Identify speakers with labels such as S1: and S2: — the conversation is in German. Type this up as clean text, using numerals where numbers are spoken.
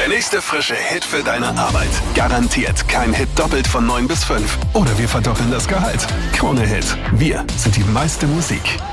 S1: nächste frische Hit für deine Arbeit. Garantiert kein Hit doppelt von 9 bis 5. Oder wir verdoppeln das Gehalt. Krone Hit. Wir sind die meiste Musik.